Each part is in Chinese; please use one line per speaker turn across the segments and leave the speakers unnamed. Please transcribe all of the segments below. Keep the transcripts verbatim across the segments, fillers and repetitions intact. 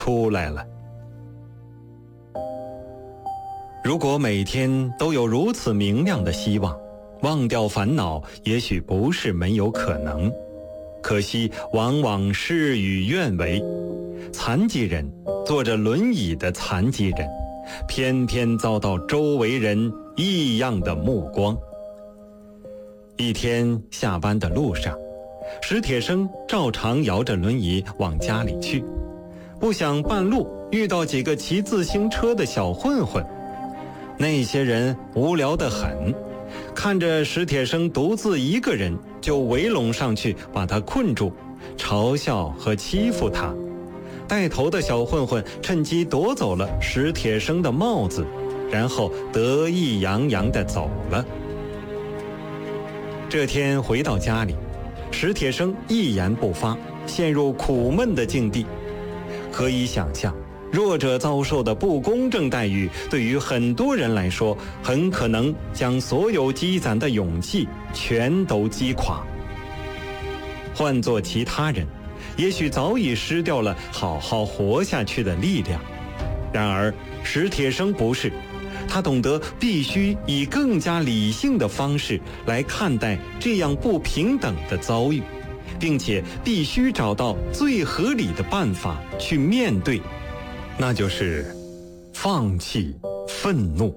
出来了。如果每天都有如此明亮的希望，忘掉烦恼也许不是没有可能。可惜往往事与愿违，残疾人，坐着轮椅的残疾人，偏偏遭到周围人异样的目光。一天下班的路上，史铁生照常摇着轮椅往家里去，不想半路遇到几个骑自行车的小混混。那些人无聊得很，看着史铁生独自一个人，就围拢上去把他困住，嘲笑和欺负他。带头的小混混趁机夺走了史铁生的帽子，然后得意洋洋地走了。这天回到家里，史铁生一言不发，陷入苦闷的境地。可以想象，弱者遭受的不公正待遇，对于很多人来说，很可能将所有积攒的勇气全都击垮。换做其他人，也许早已失掉了好好活下去的力量。然而史铁生不是，他懂得必须以更加理性的方式来看待这样不平等的遭遇，并且必须找到最合理的办法去面对，那就是放弃愤怒。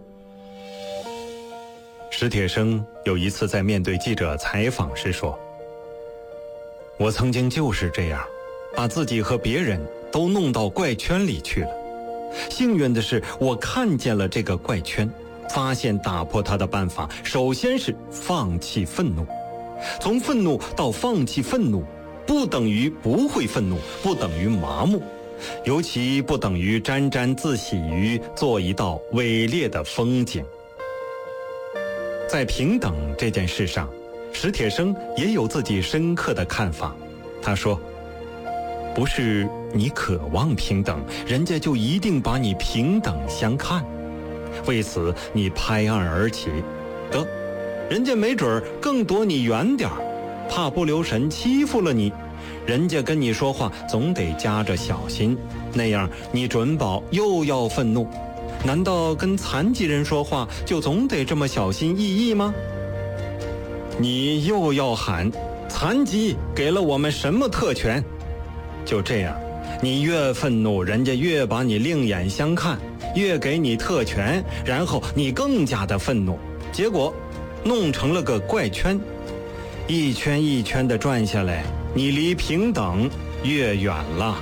史铁生有一次在面对记者采访时说，我曾经就是这样，把自己和别人都弄到怪圈里去了。幸运的是，我看见了这个怪圈，发现打破它的办法，首先是放弃愤怒。从愤怒到放弃愤怒，不等于不会愤怒，不等于麻木，尤其不等于沾沾自喜于做一道伟烈的风景。在平等这件事上，史铁生也有自己深刻的看法。他说，不是你渴望平等，人家就一定把你平等相看。为此你拍案而起，得，人家没准更躲你远点儿，怕不留神欺负了你。人家跟你说话总得夹着小心，那样你准保又要愤怒。难道跟残疾人说话就总得这么小心翼翼吗？你又要喊残疾给了我们什么特权？就这样，你越愤怒，人家越把你另眼相看，越给你特权，然后你更加的愤怒，结果弄成了个怪圈，一圈一圈的转下来，你离平等越远了。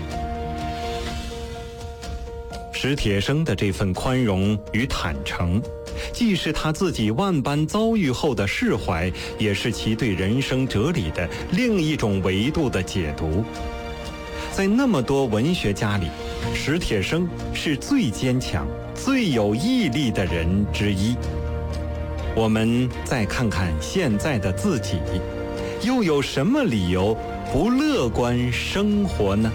史铁生的这份宽容与坦诚，既是他自己万般遭遇后的释怀，也是其对人生哲理的另一种维度的解读。在那么多文学家里，史铁生是最坚强、最有毅力的人之一。我们再看看现在的自己，又有什么理由不乐观生活呢？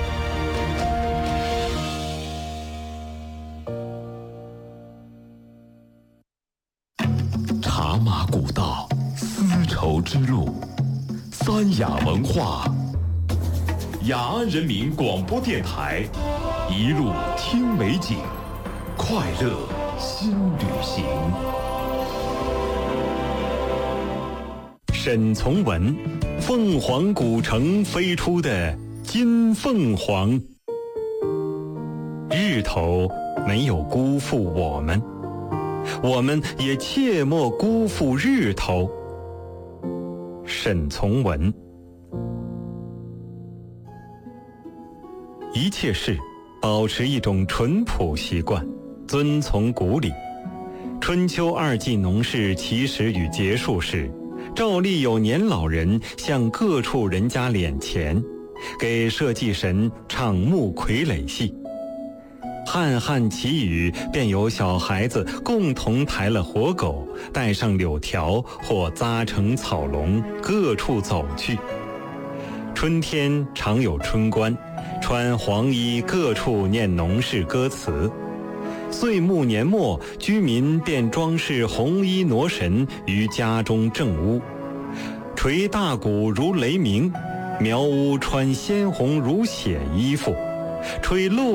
茶马古道，丝绸之路，三雅文化。雅安人民广播电台，一路听美景，快乐新旅行。
沈从文，凤凰古城飞出的金凤凰。日头没有辜负我们，我们也切莫辜负日头。沈从文。一切事保持一种淳朴习惯，遵从古礼。春秋二季农事起始与结束时，照例有年老人向各处人家敛钱，给社稷神唱木傀儡戏。汉汉祈雨，便有小孩子共同抬了活狗，带上柳条或扎成草笼，各处走去。春天常有春官，穿黄衣各处念农事歌词。岁暮年末，居民便装饰红衣挪神于家中正屋，捶大鼓如雷鸣，苗屋穿鲜红如血衣服，吹漏